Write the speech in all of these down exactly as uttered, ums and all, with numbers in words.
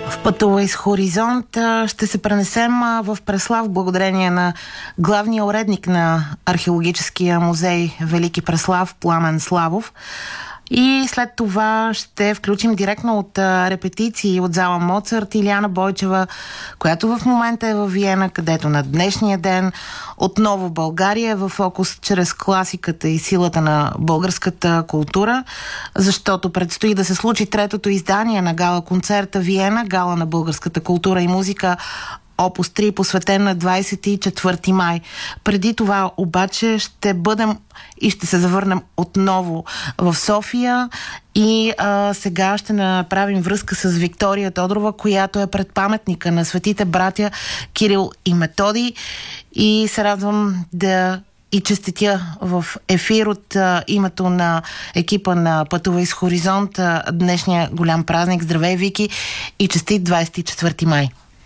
Пътувай с Хоризонт ще се пренесем в Преслав благодарение на главния уредник на археологическия музей Велики Преслав Пламен Славов. И след това ще включим директно от репетиции от зала Моцарт Илияна Бойчева, която в момента е във Виена, където на днешния ден отново България е в фокус чрез класиката и силата на българската култура, защото предстои да се случи третото издание на гала-концерта Виена, гала на българската култура и музика, Опус три, посветен на двадесет и четвърти май. Преди това обаче ще бъдем и ще се завърнем отново в София и а, сега ще направим връзка с Виктория Тодорова, която е пред паметника на светите братя Кирил и Методий, и се радвам да и честитя в ефир от а, името на екипа на Пътувай с Хоризонт а, днешния голям празник. Здравей, Вики, и честит двадесет и четвърти май!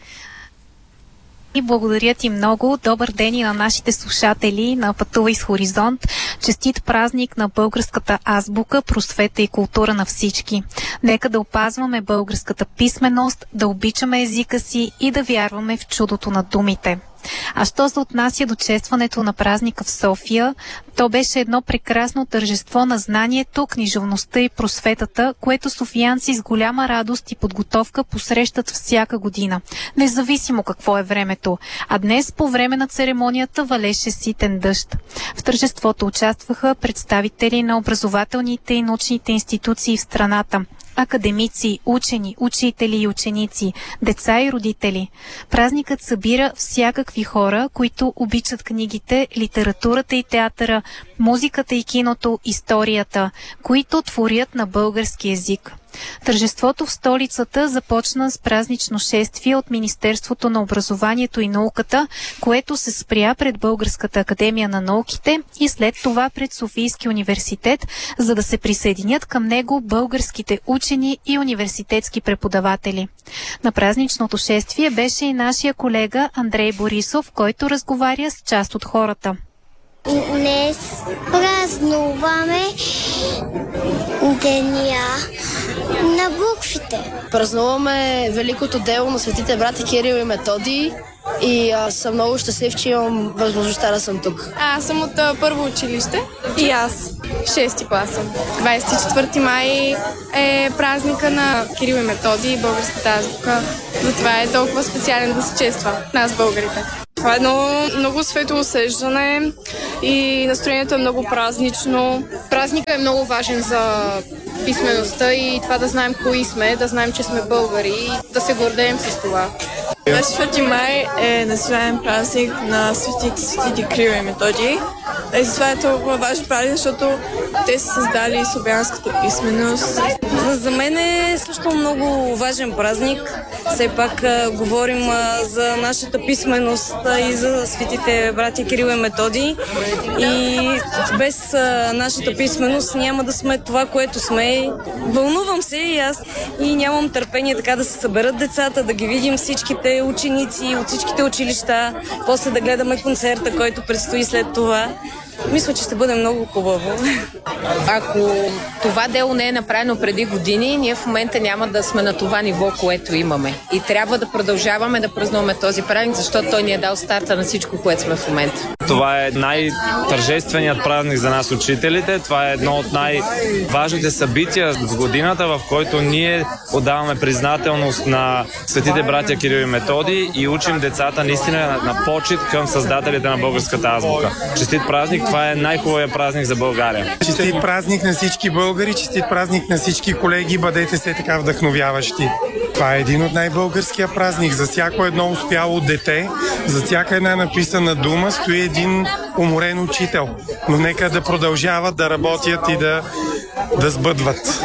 И благодаря ти много. Добър ден и на нашите слушатели на Пътувай с Хоризонт. Честит празник на българската азбука, просвета и култура на всички. Нека да опазваме българската писменост, да обичаме езика си и да вярваме в чудото на думите. А що се отнася до честването на празника в София, то беше едно прекрасно тържество на знанието, книжовността и просветата, което софиянци с голяма радост и подготовка посрещат всяка година, независимо какво е времето. А днес по време на церемонията валеше ситен дъжд. В тържеството участваха представители на образователните и научните институции в страната, академици, учени, учители и ученици, деца и родители. Празникът събира всякакви хора, които обичат книгите, литературата и театъра, музиката и киното, историята, които творят на български език. Тържеството в столицата започна с празнично шествие от Министерството на образованието и науката, което се спря пред Българската академия на науките и след това пред Софийски университет, за да се присъединят към него българските учени и университетски преподаватели. На празничното шествие беше и нашия колега Андрей Борисов, който разговаря с част от хората. Днес празнуваме деня на буквите. Празнуваме великото дело на светите брати Кирил и Методий и аз съм много щастлив, че имам възможността да съм тук. Аз съм от а, първо училище и аз шести клас съм. двадесет и четвърти май е празника на Кирил и Методий, българската азбука. Затова е толкова специален да се чества нас, българите. Това е едно много светло усещане и настроението е много празнично. Празникът е много важен за писмеността и това да знаем кои сме, да знаем, че сме българи и да се гордеем с това. двадесет и четвърти май е национален празник на светите светите Кирил и Методий. И затова е толкова важен празник, защото те са създали славянската писменост. За мен е също много важен празник. Все пак а, говорим а, за нашата писменост а, и за светите братя Кирил и Методий. И без а, нашата писменост няма да сме това, което сме. Вълнувам се и аз и нямам търпение така да се съберат децата, да ги видим всичките ученици от всичките училища, после да гледаме концерта, който предстои след това. Мисля, че ще бъде много хубаво. Ако това дело не е направено преди години, ние в момента няма да сме на това ниво, което имаме. И трябва да продължаваме да празнуваме този празник, защото той ни е дал старта на всичко, което сме в момента. Това е най-тържественият празник за нас, учителите. Това е едно от най-важните събития в годината, в който ние отдаваме признателност на светите братя Кирил и Методий и учим децата наистина на, на почит към създателите на българската азбука. Честит празник! Това е най-хубавият празник за България. Честит празник на всички българи, честит празник на всички колеги, бъдете се така вдъхновяващи. Това е един от най-българския празник. За всяко едно успяло дете, за всяка една написана дума стои един уморен учител. Но нека да продължават да работят и да, да сбъдват.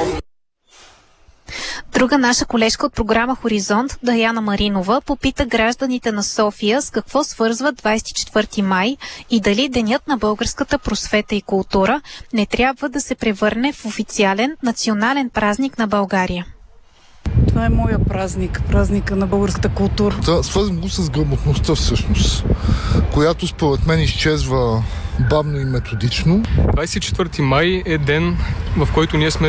Друга наша колежка от програма Хоризонт, Даяна Маринова, попита гражданите на София с какво свързват двадесет и четвърти май и дали Денят на българската просвета и култура не трябва да се превърне в официален национален празник на България. Това е моя празник, празника на българската култура. Да, свързвам го с грамотността всъщност, която според мен изчезва бавно и методично. двадесет и четвърти май е ден, в който ние сме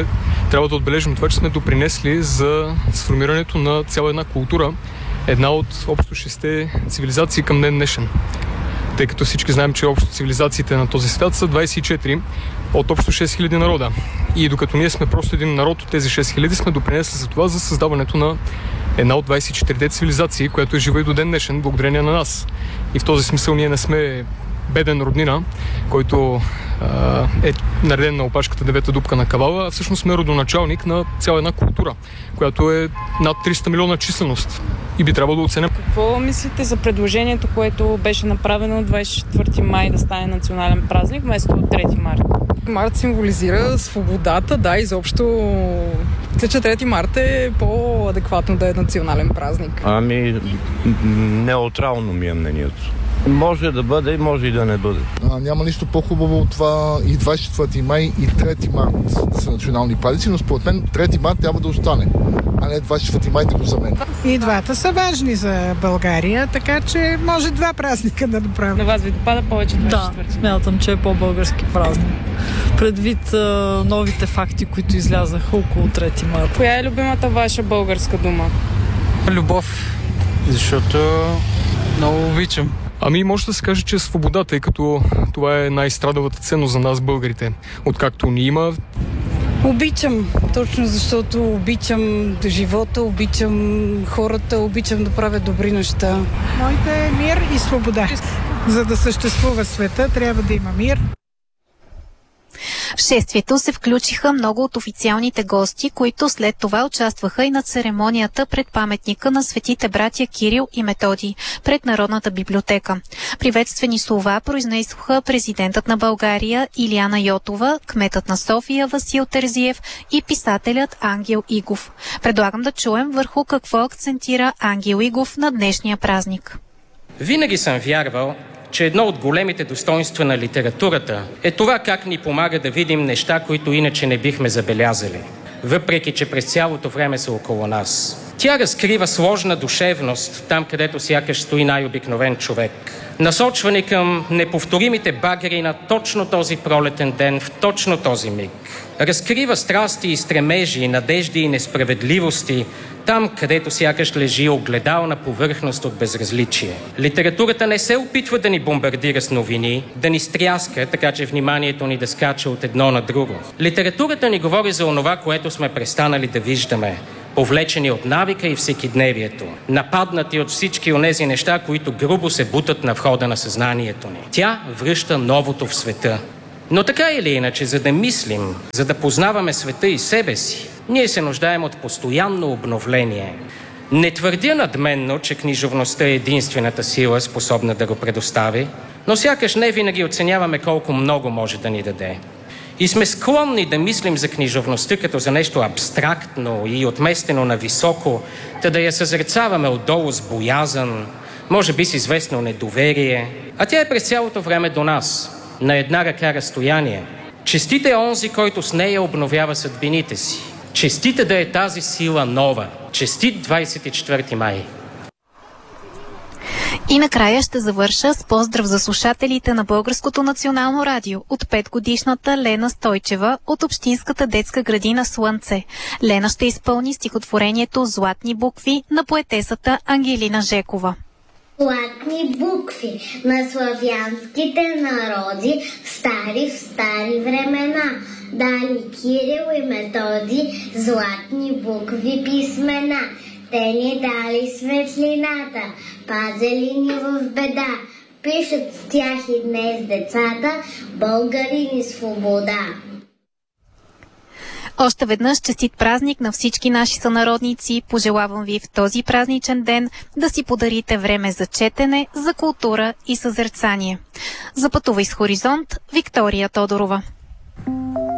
трябва да отбележим това, че сме допринесли за сформирането на цяла една култура, една от общо шесте цивилизации към ден днешен. Тъй като всички знаем, че общо цивилизациите на този свят са двадесет и четири от общо шест хиляди народа. И докато ние сме просто един народ от тези шест хиляди, сме допринесли за това, за създаването на една от двадесет и четирите цивилизации, която е жива и до ден днешен, благодарение на нас. И в този смисъл ние не сме беден роднина, който а, е нареден на опашката девета дупка на кавала, а всъщност сме родоначалник на цяла една култура, която е над триста милиона численост и би трябвало да оценим. Какво мислите за предложението, което беше направено двадесет и четвърти май да стане национален празник вместо трети март? Март символизира свободата, да, изобщо мисля, че трети март е по-адекватно да е национален празник. Ами, неутрално ми е мнението. Може да бъде, може и да не бъде. А, няма нищо по-хубаво от това и двадесет и четвърти май и трети март да са национални празници, но според мен трети март трябва да остане, а не двадесет и четвърти май да го заменя. И двата са важни за България, така че може два празника да направим. На вас ви допада повече двадесет и четвърти? Да, смятам, че е по-български празник. Предвид а, новите факти, които излязаха около трети март. Коя е любимата ваша българска дума? Любов, защото много обичам. Ами може да се каже, че е свобода, тъй като това е най-страдалата ценност за нас, българите. Откакто ни има... Обичам, точно защото обичам живота, обичам хората, обичам да правя добри неща. Моите е мир и свобода. За да съществува света, трябва да има мир. В шествието се включиха много от официалните гости, които след това участваха и на церемонията пред паметника на светите братя Кирил и Методий пред Народната библиотека. Приветствени слова произнесоха президентът на България Илияна Йотова, кметът на София Васил Терзиев и писателят Ангел Игов. Предлагам да чуем върху какво акцентира Ангел Игов на днешния празник. Винаги съм вярвал, че едно от големите достоинства на литературата е това как ни помага да видим неща, които иначе не бихме забелязали, въпреки че през цялото време са около нас. Тя разкрива сложна душевност там, където сякаш стои най-обикновен човек. Насочване към неповторимите багери на точно този пролетен ден, в точно този миг. Разкрива страсти и стремежи, надежди и несправедливости там, където сякаш лежи огледална повърхност от безразличие. Литературата не се опитва да ни бомбардира с новини, да ни стряска, така че вниманието ни да скача от едно на друго. Литературата ни говори за онова, което сме престанали да виждаме, повлечени от навика и всекидневието, нападнати от всички онези неща, които грубо се бутат на входа на съзнанието ни. Тя връща новото в света. Но така или иначе, за да мислим, за да познаваме света и себе си, ние се нуждаем от постоянно обновление. Не твърдя надменно, че книжовността е единствената сила, способна да го предостави, но сякаш не винаги оценяваме колко много може да ни даде. И сме склонни да мислим за книжовността като за нещо абстрактно и отместено на високо, та да я съзерцаваме отдолу с боязън, може би с известно недоверие, а тя е през цялото време до нас, на една ръка разстояние. Честит е онзи, който с нея обновява съдбините си. Честит е да е тази сила нова. Честит двадесет и четвърти май. И накрая ще завърша с поздрав за слушателите на Българското национално радио от петгодишната Лена Стойчева от Общинската детска градина Слънце. Лена ще изпълни стихотворението «Златни букви» на поетесата Ангелина Жекова. Златни букви на славянските народи, стари в стари времена. Дали Кирил и Методий златни букви писмена. Те ни дали светлината, пазели ни в беда. Пишат с тях и днес децата, българини свобода. Още веднъж честит празник на всички наши сънародници. Пожелавам ви в този празничен ден да си подарите време за четене, за култура и съзерцание. За Пътувай с Хоризонт, Виктория Тодорова.